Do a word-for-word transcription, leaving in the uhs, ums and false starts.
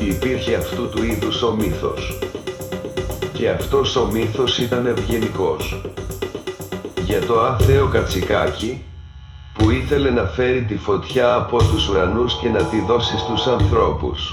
ότι υπήρχε αυτού του είδους ο μύθος. Και αυτός ο μύθος ήταν ευγενικός. Για το άθεο κατσικάκι, που ήθελε να φέρει τη φωτιά από τους ουρανούς και να τη δώσει στους ανθρώπους.